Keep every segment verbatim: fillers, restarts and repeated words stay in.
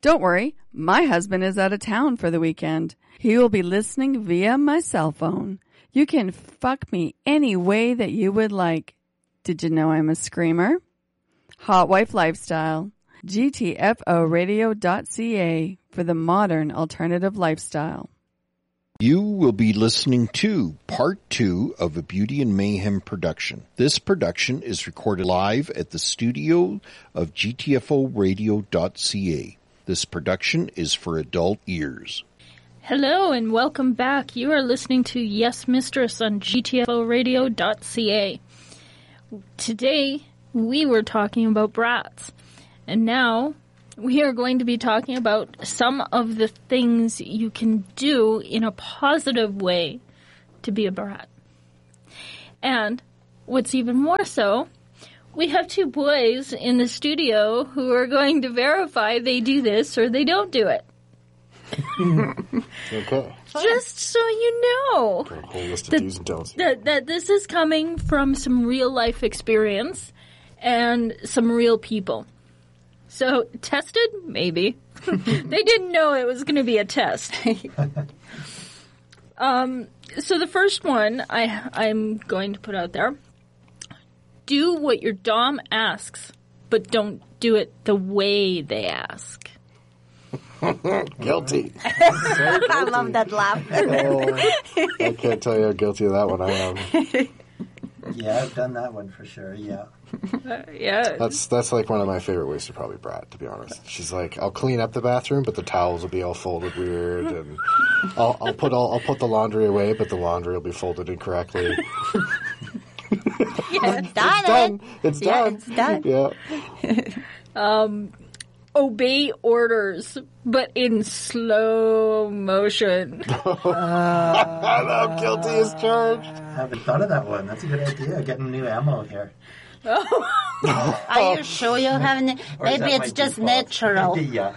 Don't worry, my husband is out of town for the weekend. He will be listening via my cell phone. You can fuck me any way that you would like. Did you know I'm a screamer? Hot Wife Lifestyle. G T F O radio dot C A for the modern alternative lifestyle. You will be listening to part two of a Beauty and Mayhem production. This production is recorded live at the studio of G T F O radio dot C A. This production is for adult ears. Hello and welcome back. You are listening to Yes Mistress on G T F O radio dot C A. Today we were talking about brats, and now we are going to be talking about some of the things you can do in a positive way to be a brat. And what's even more so, we have two boys in the studio who are going to verify they do this or they don't do it. Okay. Just so you know A whole list of that, do's and don'ts. that, that this is coming from some real life experience and some real people. So, tested? Maybe. They didn't know it was going to be a test. um, so the first one I, I'm going to put out there. Do what your dom asks, but don't do it the way they ask. Guilty. So I love that laugh. Oh, I can't tell you how guilty of that one I am. Yeah, I've done that one for sure, yeah. Uh, yeah. That's that's like one of my favorite ways to probably brat, to be honest. She's like, I'll clean up the bathroom, but the towels will be all folded weird, and I'll, I'll put all I'll put the laundry away, but the laundry will be folded incorrectly. Yeah. It's done. It's done. It's Yeah, done. it's done. Yeah. um, obey orders, but in slow motion. I love guilty as charged. I haven't thought of that one. That's a good idea. Getting new ammo here. Are you sure you haven't? Or is Maybe that it's my just default? natural. Yeah.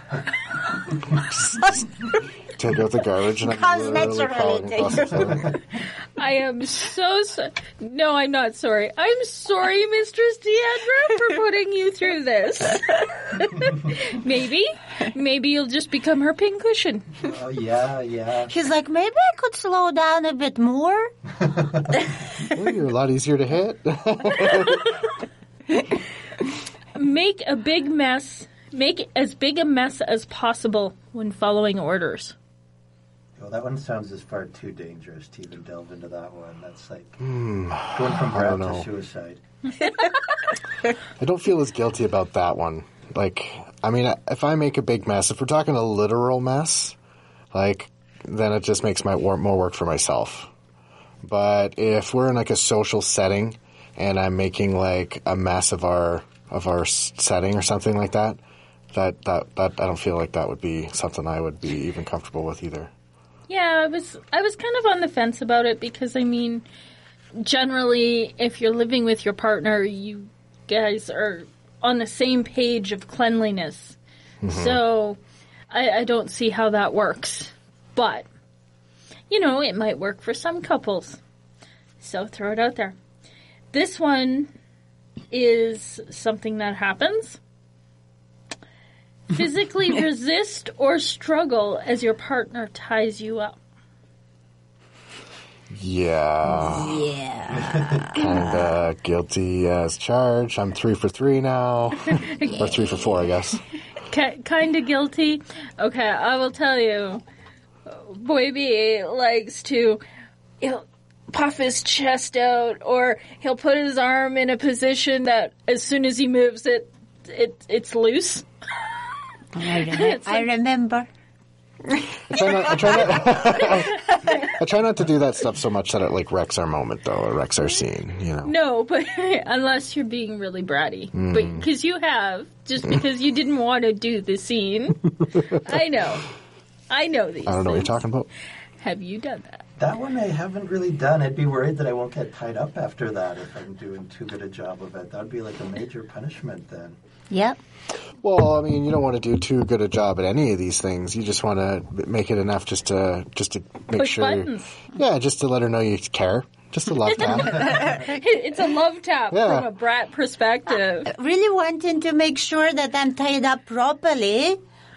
Take out the garbage and I'm Comes literally naturally crawling to across the floor. I am so sorry. No, I'm not sorry. I'm sorry, Mistress Deandra, for putting you through this. Maybe. Maybe you'll just become her pincushion. Oh, yeah, yeah. He's like, maybe I could slow down a bit more. Well, you're a lot easier to hit. Make a big mess. Make as big a mess as possible when following orders. Well, that one sounds as far too dangerous to even delve into that one. That's like Hmm, going from I don't brat know. to suicide. I don't feel as guilty about that one. Like, I mean, if I make a big mess, if we're talking a literal mess, like, then it just makes my wor- more work for myself. But if we're in like a social setting and I'm making like a mess of our of our s- setting or something like that, that that that I don't feel like that would be something I would be even comfortable with either. Yeah, I was I was kind of on the fence about it because, I mean, generally, if you're living with your partner, you guys are on the same page of cleanliness. Mm-hmm. So I, I don't see how that works. But, you know, it might work for some couples. So throw it out there. This one is something that happens. Physically resist or struggle as your partner ties you up. Yeah. Yeah. Kind of guilty as charged. I'm three for three now. Or three for four, I guess. K- kind of guilty. Okay, I will tell you. Boy B likes to he'll puff his chest out, or he'll put his arm in a position that as soon as he moves it, it it's loose. I, rem- I remember. I try not. I try not. I try not to do that stuff so much that it like wrecks our moment, though, or wrecks our scene. You know. No, but unless you're being really bratty, Mm. but because you have, just because you didn't want to do the scene. I know, I know these. I don't know things. what you're talking about. Have you done that? That one I haven't really done. I'd be worried that I won't get tied up after that if I'm doing too good a job of it. That would be like a major punishment then. Yep. Well, I mean, you don't want to do too good a job at any of these things. You just want to make it enough just to just to make Push sure. buttons. Yeah, just to let her know you care. Just a love tap. It's a love tap Yeah. from a brat perspective. Really wanting to make sure that I'm tied up properly.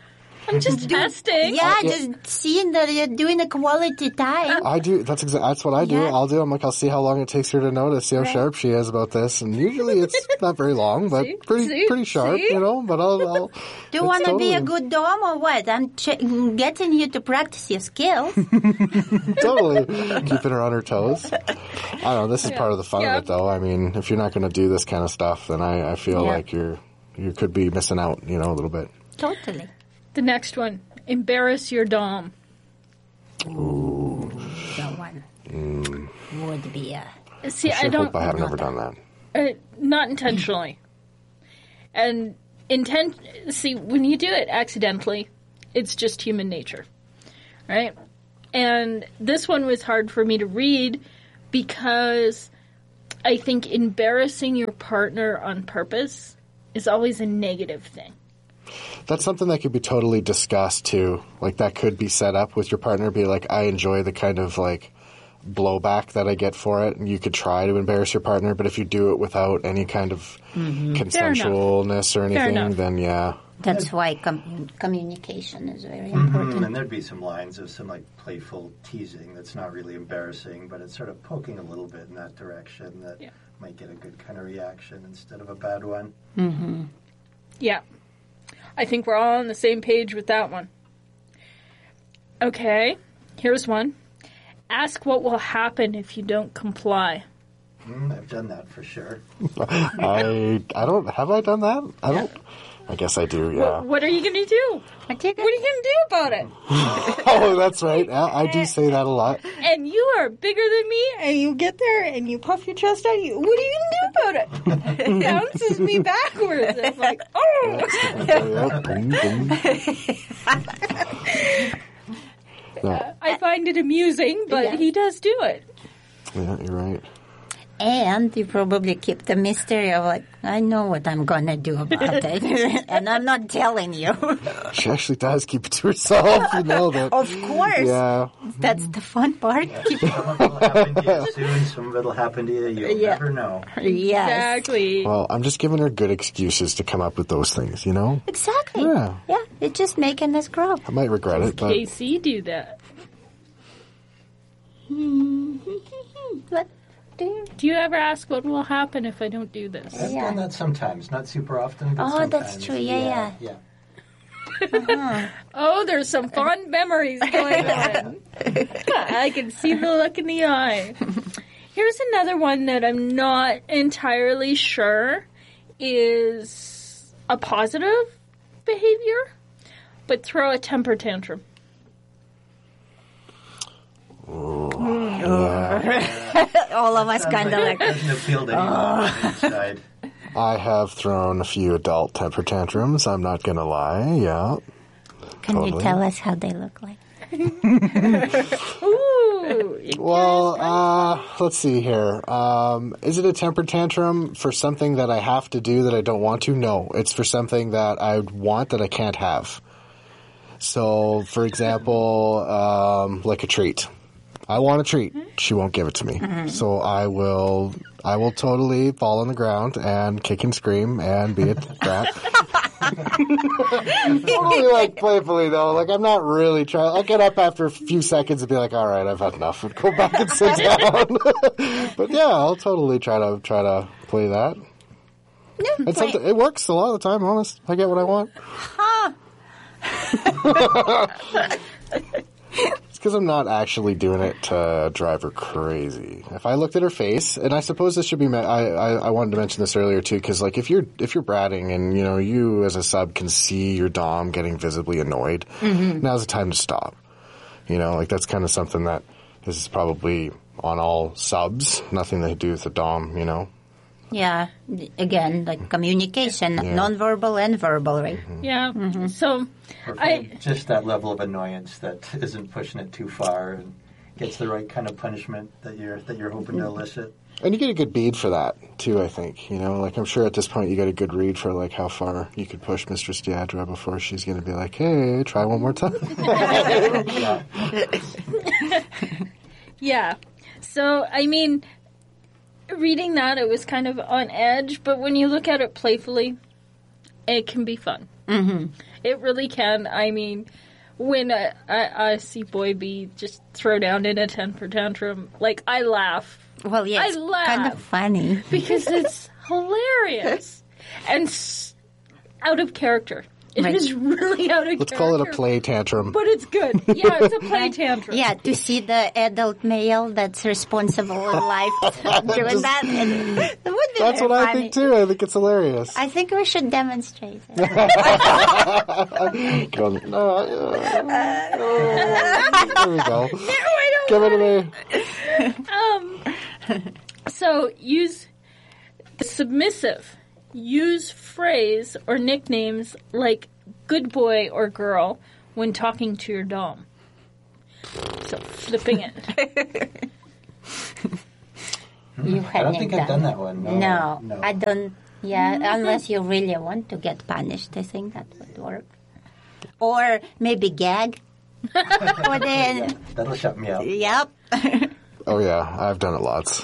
I'm just testing. Yeah, just seeing that you're doing a quality time. I do. That's exactly. That's what I do. Yeah. I'll do. I'm like, I'll see how long it takes her to notice, see how sharp she is about this, and usually it's not very long, but See? pretty See? pretty sharp, See? you know. But I'll. I'll Do you it's want to be a totally- good dom or what? I'm ch- getting you to practice your skills. totally keeping her on her toes. I don't know. This is part of the fun Yeah. of it, though. I mean, if you're not going to do this kind of stuff, then I, I feel Yeah. like you're you could be missing out, you know, a little bit. Totally. The next one. Embarrass your dom. That one would be a... See, I I sure don't... hope I have never done that. Uh, not intentionally. And intent. See, when you do it accidentally, it's just human nature, right? And this one was hard for me to read because I think embarrassing your partner on purpose is always a negative thing. That's something that could be totally discussed too. Like that could be set up with your partner. Be like, I enjoy the kind of like blowback that I get for it, and you could try to embarrass your partner. But if you do it without any kind of consensualness or Fair anything, enough. then yeah. That's why com- communication is very Mhm, important. and there'd be some lines of some like playful teasing that's not really embarrassing, but it's sort of poking a little bit in that direction that Yeah. might get a good kind of reaction instead of a bad one. Yeah. I think we're all on the same page with that one. Okay, here's one. Ask what will happen if you don't comply. Mm, I've done that for sure. I I don't have I done that? I don't. I guess I do. Yeah. What are you going to do? What are you going to do about it? Oh, that's right. I, I do say that a lot. And you are bigger than me, and you get there and you puff your chest out. You, what are you going to do about it? It bounces me backwards. It's like, oh. Yeah, boom, boom. No, I find it amusing, but Yeah. he does do it. yeah, you're right. And you probably keep the mystery of like, I know what I'm going to do about it. And I'm not telling you. She actually does keep it to herself. You know that. Of course. Yeah. That's the fun part. Keep- Some of it'll happen to you soon, some of it'll happen to you. You'll Yeah. never know. yes. Exactly. Well, I'm just giving her good excuses to come up with those things. You know. Exactly. Yeah. Yeah. It's just making us grow. I might regret it, but K C do that. What do you? Do you ever ask what will happen if I don't do this? I've Yeah. done that sometimes, not super often, but Oh, sometimes. that's true. Yeah, yeah. Oh, there's some fond memories going on. I can see the look in the eye. Here's another one that I'm not entirely sure is a positive behavior, but throw a temper tantrum. All of us kind of like. Doesn't appeal to anyone on the inside. I have thrown a few adult temper tantrums. I'm not gonna lie. Yeah. Can you Totally. tell us how they look like? Ooh. Well, uh, let's see here. Um, is it a temper tantrum for something that I have to do that I don't want to? No, it's for something that I want that I can't have. So, for example, um, like a treat. I want a treat. She won't give it to me. So I will, I will totally fall on the ground and kick and scream and be a brat. Totally like playfully though. Like I'm not really trying. I'll get up after a few seconds and be like, "All right, I've had enough," and go back and sit down. But yeah, I'll totally try to try to play that. And something, it works a lot of the time. Honest, I get what I want. It's because I'm not actually doing it to drive her crazy. If I looked at her face, and I suppose this should be, me- I, I, I wanted to mention this earlier too, because like if you're if you're bratting and you know you as a sub can see your dom getting visibly annoyed, now's the time to stop. You know, like that's kind of something that this is probably on all subs, nothing to do with the dom. You know. Yeah. Again, like communication, non-verbal and verbal, right? Yeah. So, Or I just that level of annoyance that isn't pushing it too far and gets the right kind of punishment that you're that you're hoping to elicit. And you get a good bead for that too, I think. You know, like I'm sure at this point you get a good read for like how far you could push Mistress Deidre before she's going to be like, "Hey, try one more time." Yeah. yeah. So I mean, reading that it was kind of on edge, but when you look at it playfully, it can be fun. Mm-hmm. It really can. I mean, when I, I, I see Boy B just throw down in a temper tantrum, like, I laugh. Well, yeah, I it's laugh. kind of funny. Because it's hilarious. And s- out of character. It Right. is really out of Let's character. call it a play tantrum. But it's good. Yeah, it's a play tantrum. Yeah, to see the adult male that's responsible in life doing that, it, it would be That's very what I funny. think too. I think it's hilarious. I think we should demonstrate it. Go, no, uh, uh, there we go. Give it to me. Um, so use submissive. Use phrase or nicknames like good boy or girl when talking to your dom. So flipping it. You I don't think I've done that one. No, No, no. I don't. Yeah, unless you really want to get punished, I think that would work. Or maybe gag. Or then, Yeah, that'll shut me up. yep. Oh yeah, I've done it lots.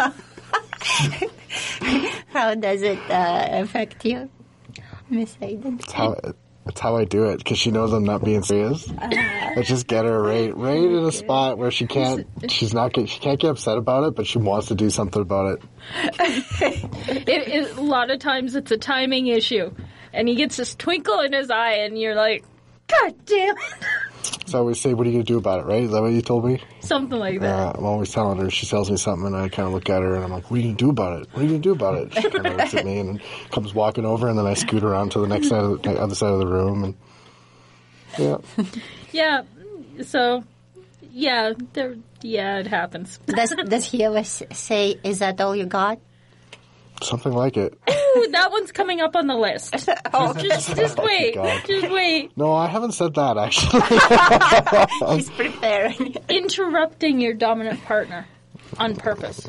How does it uh, affect you, Miss Hayden? It's how, it's how I do it because she knows I'm not being serious. I just get her right, right in a spot where she can't, she's not, get, she can't get upset about it, but she wants to do something about it. It, it. A lot of times it's a timing issue. And he gets this twinkle in his eye and you're like, God damn it. So I always say, "What are you gonna do about it?" Right? Is that what you told me? Something like that. Uh, I'm always telling her. She tells me something, and I kind of look at her, and I'm like, "What are you gonna do about it? What are you gonna do about it?" She kind of looks at me, and then comes walking over, and then I scoot around to the next side of the, the other side of the room, and yeah. Yeah. So, yeah, there. Yeah, it happens. Does Does he ever s- say, "Is that all you got"? Something like it. Ooh, that one's coming up on the list. Oh, Just, just wait. God. Just wait. No, I haven't said that, actually. he's preparing. Interrupting your dominant partner on purpose.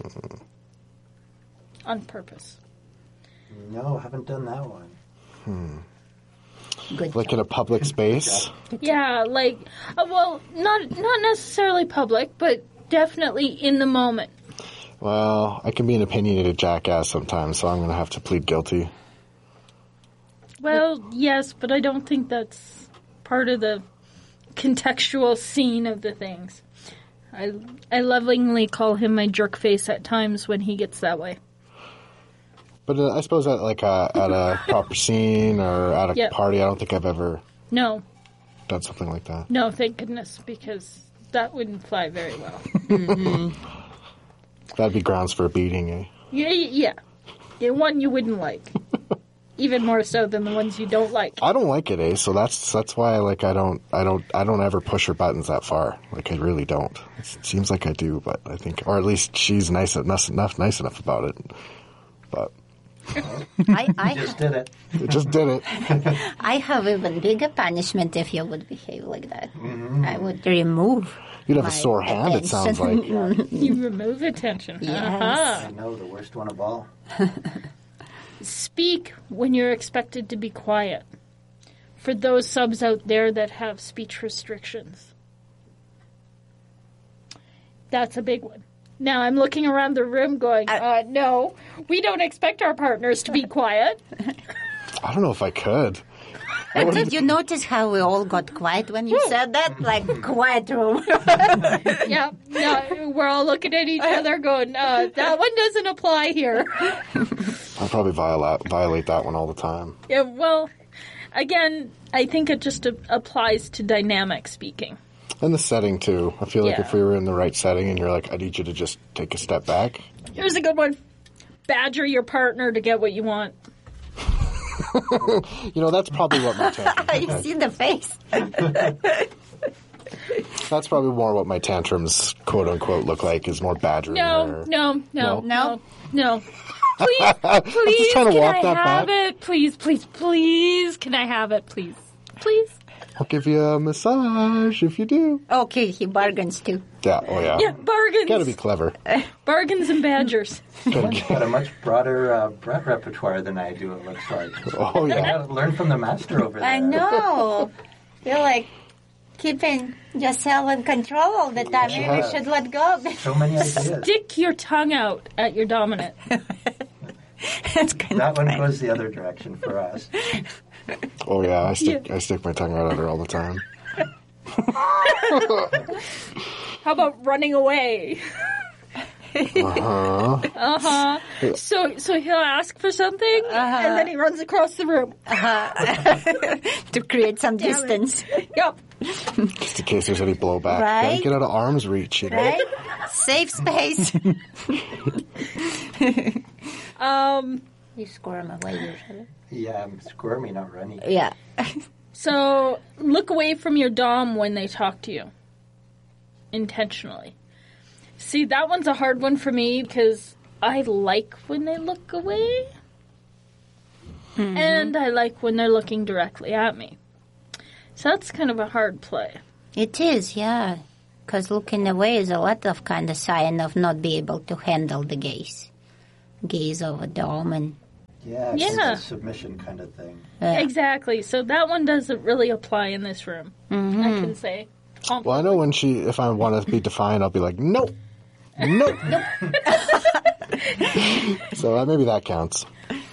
On purpose. No, haven't done that one. Good. Like in a public space. Yeah, like, uh, well, not not necessarily public, but definitely in the moment. Well, I can be an opinionated jackass sometimes, so I'm going to have to plead guilty. Well, yes, but I don't think that's part of the contextual scene of the things. I, I lovingly call him my jerk face at times when he gets that way. But uh, I suppose at like a, at a proper scene or at a Yep. party, I don't think I've ever No, done something like that. no, thank goodness, because that wouldn't fly very well. That'd be grounds for a beating, eh? Yeah, yeah. Yeah, one you wouldn't like. Even more so than the ones you don't like. I don't like it, eh? So that's that's why like I don't I don't I don't ever push her buttons that far. Like I really don't. It seems like I do, but I think, or at least she's nice enough enough nice enough about it. But I, I, Just did it. it just did it. I have even bigger punishment if you would behave like that. I would remove. You'd have a my sore hand. It sounds like. attention. You remove attention. Yes. Uh-huh. I know, the worst one of all. Speak when you're expected to be quiet. For those subs out there that have speech restrictions. That's a big one. Now I'm looking around the room going, uh, no, we don't expect our partners to be quiet. I don't know if I could. But did you notice how we all got quiet when you said that? Like, quiet room. Yeah, no, we're all looking at each other going, uh, that one doesn't apply here. I'll probably violate violate that one all the time. Yeah, well, again, I think it just a- applies to dynamic speaking. And the setting too. I feel like Yeah. if we were in the right setting and you're like, I need you to just take a step back. Here's a good one. Badger your partner to get what you want. You know, that's probably what my tantrum. You see the face. That's probably more what my tantrums, quote unquote, look like. Is more badgering. No, her. no, no, No? no, no. Please, please, trying to can walk I that have back. it? Please, please, please, can I have it? Please, please. I'll give you a massage if you do. Okay, he bargains too. Yeah. Oh yeah. Yeah, bargains. Gotta be clever. Bargains and badgers. Got a much broader uh, Brett repertoire than I do, it looks like. Oh I yeah. gotta learn from the master over there. I know. You're like keeping yourself in control all the time. Maybe Yeah. you should let go. So many ideas. Stick your tongue out at your dominant. That's kind That of one funny. goes the other direction for us. Oh yeah, I stick yeah. I stick my tongue out at her all the time. How about running away? Uh-huh. Uh-huh. So so he'll ask for something, uh-huh. and then he runs across the room. Uh-huh. To create some Damn distance. It. Yep. Just in case there's any blowback. Right? Gotta get out of arm's reach, you know? Right? Safe space. um, you squirm away usually. Yeah, I'm squirmy, not running. Yeah. So look away from your dom when they talk to you. Intentionally. See, that one's a hard one for me because I like when they look away. Mm-hmm. And I like when they're looking directly at me. So that's kind of a hard play. It is, yeah. Because looking away is a lot of kind of sign of not be able to handle the gaze. Gaze of a dom and... Yeah, yeah. It's a submission kind of thing. Yeah. Exactly. So that one doesn't really apply in this room, mm-hmm. I can say. Well, I know when she, if I want to be defiant, I'll be like, nope. Nope. Nope. So uh, maybe that counts.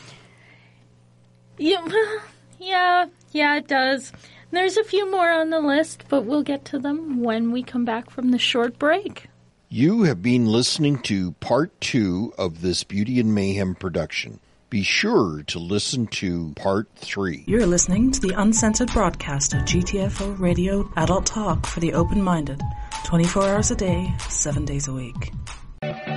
Yeah, yeah, yeah, it does. There's a few more on the list, but we'll get to them when we come back from the short break. You have been listening to part two of this Beauty and Mayhem production. Be sure to listen to part three. You're listening to the uncensored broadcast of G T F O Radio, adult talk for the open-minded, twenty-four hours a day, seven days a week.